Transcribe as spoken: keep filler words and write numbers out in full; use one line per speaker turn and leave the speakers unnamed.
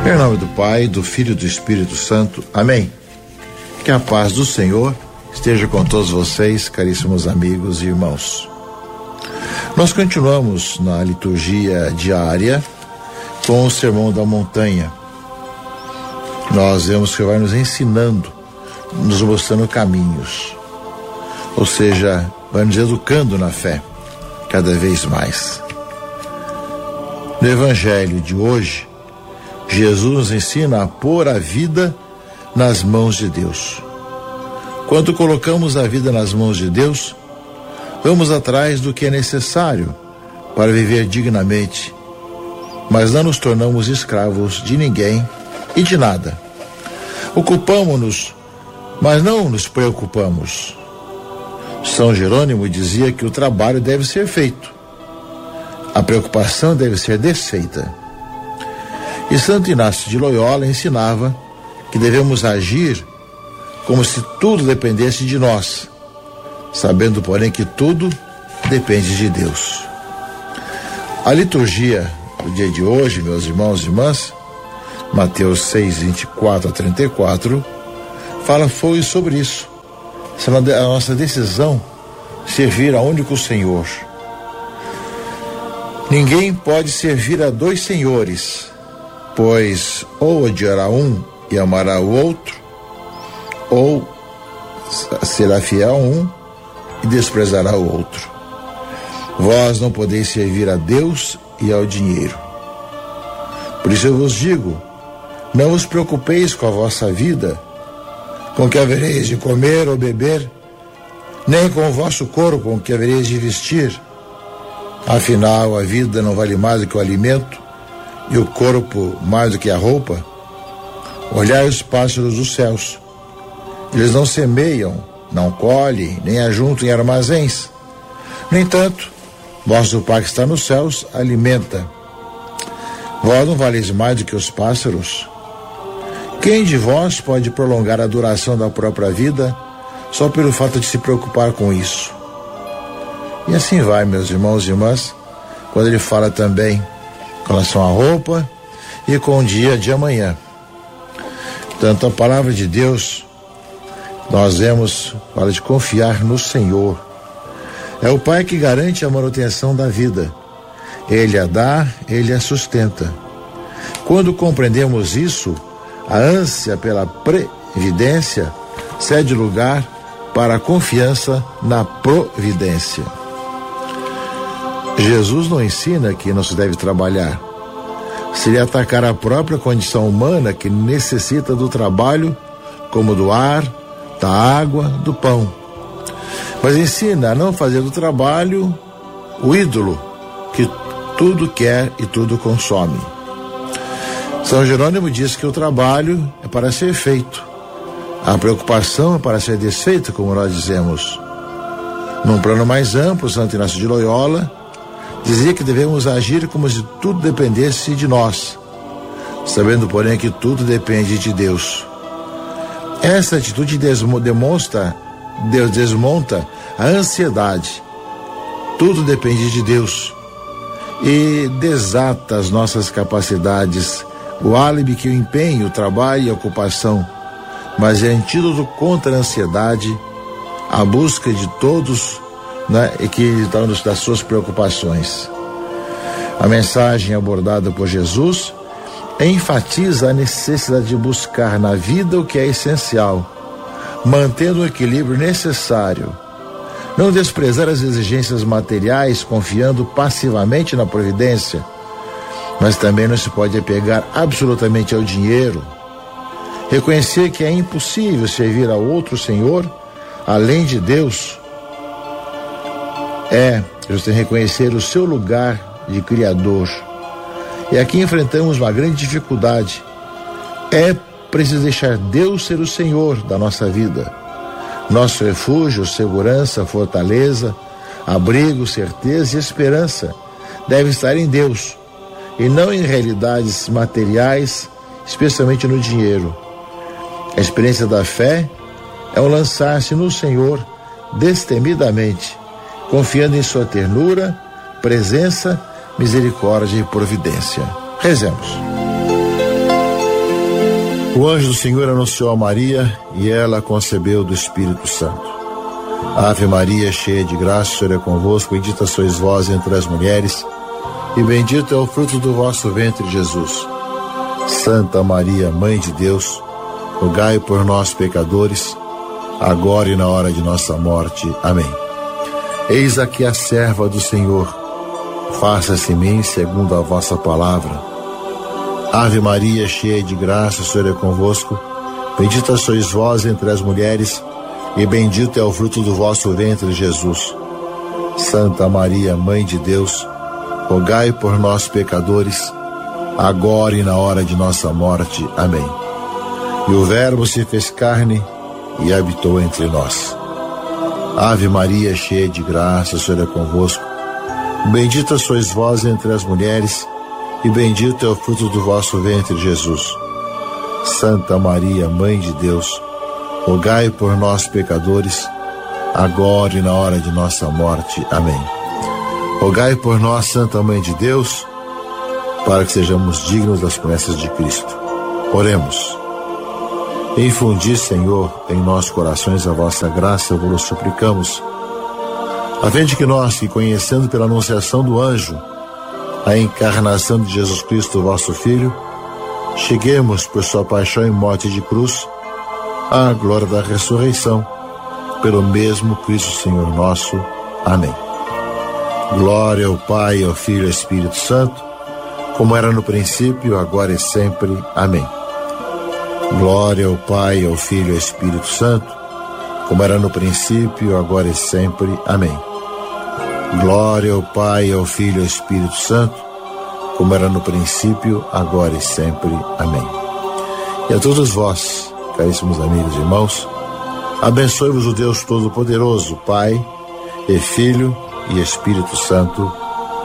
Em nome do Pai, do Filho e do Espírito Santo. Amém. Que a paz do Senhor esteja com todos vocês, caríssimos amigos e irmãos. Nós continuamos na liturgia diária com o Sermão da Montanha. Nós vemos que vai nos ensinando, nos mostrando caminhos. Ou seja, vai nos educando na fé, cada vez mais. No Evangelho de hoje, Jesus nos ensina a pôr a vida nas mãos de Deus. Quando colocamos a vida nas mãos de Deus, vamos atrás do que é necessário para viver dignamente, mas não nos tornamos escravos de ninguém e de nada. Ocupamos-nos, mas não nos preocupamos. São Jerônimo dizia que o trabalho deve ser feito, a preocupação deve ser desfeita. E Santo Inácio de Loyola ensinava que devemos agir como se tudo dependesse de nós, sabendo, porém, que tudo depende de Deus. A liturgia do dia de hoje, meus irmãos e irmãs, Mateus seis, vinte e quatro a trinta e quatro, fala foi sobre isso. Essa é a nossa decisão, servir a único Senhor. Ninguém pode servir a dois senhores, pois ou odiará um e amará o outro, ou será fiel a um e desprezará o outro. Vós não podeis servir a Deus e ao dinheiro. Por isso eu vos digo, não vos preocupeis com a vossa vida, com que havereis de comer ou beber, nem com o vosso corpo, com que havereis de vestir. Afinal, a vida não vale mais do que o alimento, e o corpo mais do que a roupa. Olhai os pássaros dos céus. Eles não semeiam, não colhem, nem ajuntam em armazéns. No entanto, vosso Pai que está nos céus alimenta. Vós não valeis mais do que os pássaros? Quem de vós pode prolongar a duração da própria vida só pelo fato de se preocupar com isso? E assim vai, meus irmãos e irmãs, quando ele fala também com relação à roupa e com o dia de amanhã. Tanto a palavra de Deus, nós vemos, fala de confiar no Senhor. É o Pai que garante a manutenção da vida. Ele a dá, Ele a sustenta. Quando compreendemos isso, a ânsia pela previdência cede lugar para a confiança na providência. Jesus não ensina que não se deve trabalhar. Seria atacar a própria condição humana que necessita do trabalho, como do ar, da água, do pão. Mas ensina a não fazer do trabalho o ídolo que tudo quer e tudo consome. São Jerônimo diz que o trabalho é para ser feito. A preocupação é para ser desfeita, como nós dizemos. Num plano mais amplo, Santo Inácio de Loyola dizia que devemos agir como se tudo dependesse de nós, sabendo, porém, que tudo depende de Deus. Essa atitude desmo, demonstra, Deus desmonta a ansiedade. Tudo depende de Deus e desata as nossas capacidades, o álibi que o empenho, o trabalho e a ocupação, mas é antídoto contra a ansiedade, a busca de todos, né, e que estão das suas preocupações. A mensagem abordada por Jesus enfatiza a necessidade de buscar na vida o que é essencial, mantendo o equilíbrio necessário, não desprezar as exigências materiais, confiando passivamente na providência, mas também não se pode apegar absolutamente ao dinheiro. Reconhecer que é impossível servir a outro Senhor além de Deus. É, você reconhecer o seu lugar de Criador. E aqui enfrentamos uma grande dificuldade. É preciso deixar Deus ser o Senhor da nossa vida. Nosso refúgio, segurança, fortaleza, abrigo, certeza e esperança devem estar em Deus e não em realidades materiais, especialmente no dinheiro. A experiência da fé é um lançar-se no Senhor destemidamente, confiando em sua ternura, presença, misericórdia e providência. Rezemos. O anjo do Senhor anunciou a Maria e ela concebeu do Espírito Santo. Ave Maria, cheia de graça, o Senhor é convosco, bendita sois vós entre as mulheres, e bendito é o fruto do vosso ventre, Jesus. Santa Maria, Mãe de Deus, rogai por nós, pecadores, agora e na hora de nossa morte. Amém. Eis aqui a serva do Senhor, faça-se em mim segundo a vossa palavra. Ave Maria, cheia de graça, o Senhor é convosco, bendita sois vós entre as mulheres, e bendito é o fruto do vosso ventre, Jesus. Santa Maria, Mãe de Deus, rogai por nós, pecadores, agora e na hora de nossa morte. Amém. E o Verbo se fez carne e habitou entre nós. Ave Maria, cheia de graça, o Senhor é convosco, bendita sois vós entre as mulheres, e bendito é o fruto do vosso ventre, Jesus. Santa Maria, Mãe de Deus, rogai por nós, pecadores, agora e na hora de nossa morte. Amém. Rogai por nós, Santa Mãe de Deus, para que sejamos dignos das promessas de Cristo. Oremos. Infundi, Senhor, em nossos corações a vossa graça, vos suplicamos, a fim de que nós, que conhecendo pela anunciação do anjo a encarnação de Jesus Cristo, vosso Filho, cheguemos por sua paixão e morte de cruz à glória da ressurreição, pelo mesmo Cristo Senhor nosso. Amém. Glória ao Pai, ao Filho e ao Espírito Santo, como era no princípio, agora e sempre. Amém. Glória ao Pai, ao Filho e ao Espírito Santo, como era no princípio, agora e sempre. Amém. Glória ao Pai, ao Filho e ao Espírito Santo, como era no princípio, agora e sempre. Amém. E a todos vós, caríssimos amigos e irmãos, abençoe-vos o Deus Todo-Poderoso, Pai e Filho e Espírito Santo.